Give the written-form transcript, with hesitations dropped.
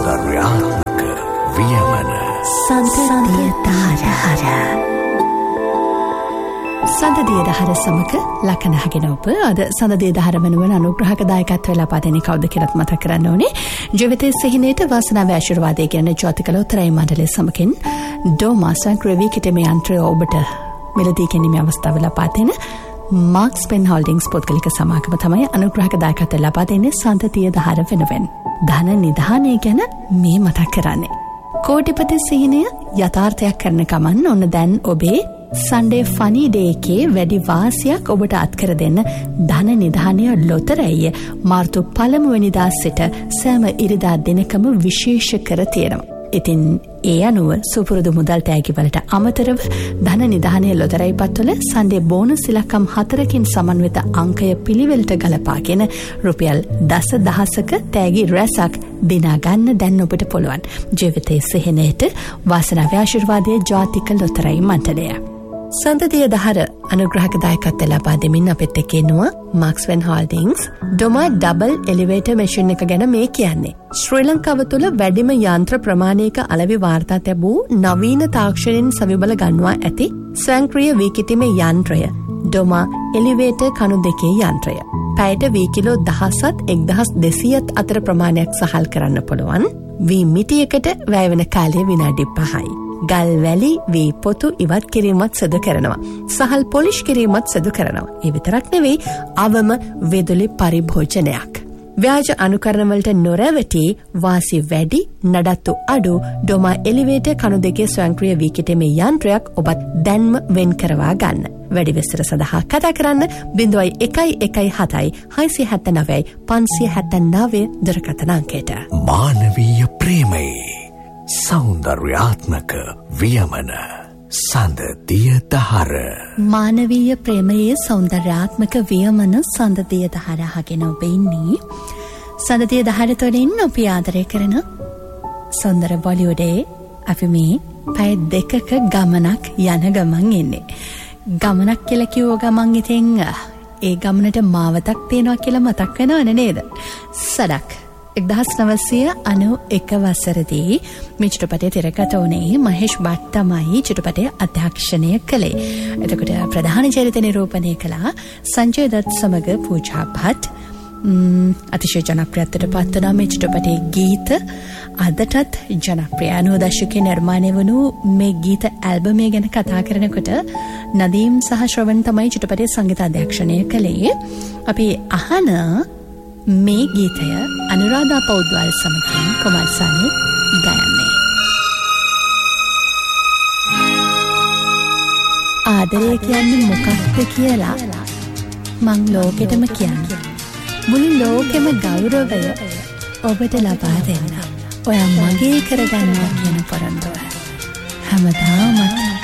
සෞන්දර්යාත්මක වියමන සඳදිය දහර සමක ලකනහගෙන ඔබ අද සඳදිය දහර වෙනුවෙන් අනුග්‍රහක දායකත්වය ලබා දෙන්නේ කවුද කියලාත් මතක් කරන්න ඕනේ. ජීවිතයේ සිහිනයට වාසනාව ආශිර්වාදය කියන ජාතික ලෝතරයි මණ්ඩලය සමකින් ඩෝමා සංක්‍රවි කිටමේ යන්ත්‍රය ඔබට මෙලදී ගැනීමේ අවස්ථාව ලබා දෙන මාක්ස් පෙන් හෝල්ඩින්ග්ස් පොත්කලික සමාගම තමයි අනුග්‍රහක දායකත්වය ලබා දෙන්නේ සඳදිය දහර වෙනුවෙන්. ධන නිධානය ගැන මේ මතක් කරන්නේ. කෝටිපති සිහිනය යථාර්ථයක් කරන ගමන් ඔන්න දැන් ඔබේ සන්ඩේ ෆනි ඩේ එකේ වැඩි වාසියක් ඔබට අත්කර දෙන්න ධන නිධානය ලොතරැයි මාර්තු 1 වෙනිදා සිට සෑම ඉරිදා දිනකම විශේෂ කර තියෙනවා. ඉතින් ඒ අනුව සුපුරුදු මුදල් තෑගිවලට අමතරව ධන නිධානය ලොතරැයි පත්වල සන්ඩේ බෝනස් ඉලක්කම් 4කින් සමන්විත අංකය පිළිවෙලට ගලපාගෙන රුපියල් 10,000ක තෑගි රැසක් දිනා ගන්න දැන් ඔබට පුළුවන්. ජීවිතයේ සිහිනයට වාසනාව ආශිර්වාදයේ ජාතික ලොතරැයි මණ්ඩලය. සඳදිය දහර අනුග්‍රහක දායකත්වය ලබා දෙමින් අපිට එක්ක ඉන්නවා මාක්ස් වෙන් හෝල්ඩින්ග්ස් ඩොමා ඩබල් එලිවේටර් මැෂින් එක ගැන මේ කියන්නේ. ශ්‍රී ලංකාව තුළ වැඩිම යන්ත්‍ර ප්‍රමාණයක අලෙවි වාර්තා ලැබූ නවීන තාක්ෂණයෙන් සවිබල ගන්වා ඇති ස්වයංක්‍රීය වීකිතීමේ යන්ත්‍රය ඩොමා එලිවේටර් කණු දෙකේ යන්ත්‍රය. පැයට වී කිලෝ 1000-1200 අතර ප්‍රමාණයක් සහල් කරන්න පුළුවන්. වී මිටියකට වැය වෙන කාලය විනාඩි 5යි. ගල් වැලි වී පොතු ඉවත් කිරීමත් සිදු කරනවා. සහල් පොලිෂ් කිරීමත් සිදු කරනවා. ඒ විතරක් නෙවෙයි අවම විදුලි පරිභෝජනයක්. ව්‍යාජ අනුකරණවලට නොරැවටි වාසි වැඩි නඩත්තු අඩු ඩොමා එලිවේටර් කණු දෙකේ ස්වයංක්‍රීය වීකිටීමේ යන්ත්‍රයක් ඔබත් දැන්ම වෙන් කරවා ගන්න. වැඩි විස්තර සඳහා කතා කරන්න 0117-679-579 දුරකථන අංකයට. මානවීය ප්‍රේමයේ සෞන්දර්යාත්මක වියමන සඳදිය දහර. මානවීය ප්‍රේමයේ සෞන්දර්යාත්මක වියමන සඳදිය දහර අහගෙන ඔබ ඉන්නේ. සඳදිය දහර තුළින් අපි ආදරය කරන සුන්දර බොලිවුඩේ අපි මේ පැය 2ක ගමනක් යන ගමන් ඉන්නේ. ගමනක් කියලා කිව්ව ගමන් ඉතින් ඒ ගමනට මාවතක් තියෙනවා කියලා මතක් වෙනවනේ නේද? සඩක් 1991 වසරදී මේ චිත්‍රපටයේ තිරගත වුණේ මහේෂ් භට් තමයි චිත්‍රපටය අධ්‍යක්ෂණය කළේ. එතකොට ප්‍රධාන චරිත නිරූපණය කළා සංජය දත් සමග පූජා භට්. අතිශය ජනප්‍රියත්වයට පත් වුණා මේ චිත්‍රපටයේ ගීත අදටත් ජනප්‍රිය. 90 දශකයේ නිර්මාණය වුණු මේ ගීත ඇල්බම් එක ගැන කතා කරනකොට නදීම් සහ ශ්‍රවණ තමයි චිත්‍රපටයේ සංගීත අධ්‍යක්ෂණය කළේ. අපි අහන මේ ගීතය අනුරාධා පෞද්ගල සමගින් කොමල් සානි ගයන්නේ. ආදරය කියන්නේ මොකක්ද කියලා මං ලෝකෙටම කියන්නේ. මුළු ලෝකෙම ගෞරවය ඔබට ලබා දෙන්න. ඔයා මගේ කරගන්නවා කියන පරන්දුව හැමදාමත්